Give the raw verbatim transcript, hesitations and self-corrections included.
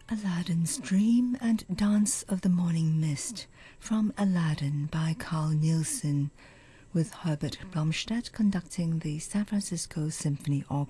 Aladdin's Dream and Dance of the Morning Mist from Aladdin by Carl Nielsen, with Herbert Blomstedt conducting the San Francisco Symphony Orchestra.